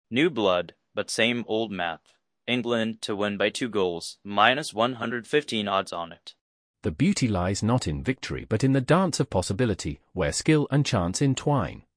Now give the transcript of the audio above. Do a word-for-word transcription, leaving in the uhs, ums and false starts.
New blood, but same old math. England to win by two goals, minus one hundred fifteen odds on it. The beauty lies not in victory but in the dance of possibility, where skill and chance entwine.